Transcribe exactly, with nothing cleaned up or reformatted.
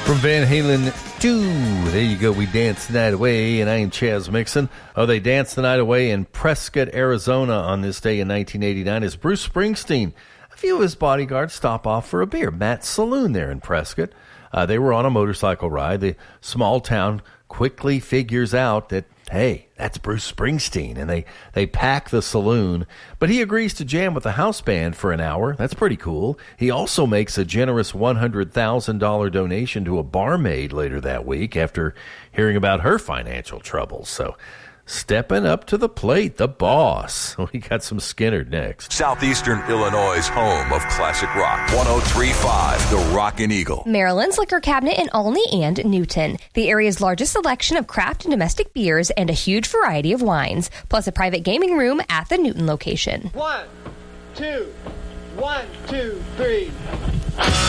From Van Halen to There You Go, We Dance the Night Away, and I am Chaz Mixon. Oh, they danced the night away in Prescott, Arizona on this day in nineteen eighty-nine as Bruce Springsteen, a few of his bodyguards stop off for a beer. Matt's Saloon there in Prescott. Uh, they were on a motorcycle ride. The small town quickly figures out that, hey, that's Bruce Springsteen, and they, they pack the saloon. But he agrees to jam with the house band for an hour. That's pretty cool. He also makes a generous one hundred thousand dollars donation to a barmaid later that week after hearing about her financial troubles. So stepping up to the plate, the boss. We got some Skinner next. Southeastern Illinois' home of classic rock. one oh three point five, The Rockin' Eagle. Maryland's Liquor Cabinet in Olney and Newton. The area's largest selection of craft and domestic beers and a huge variety of wines, plus a private gaming room at the Newton location. One, two, one, two, three.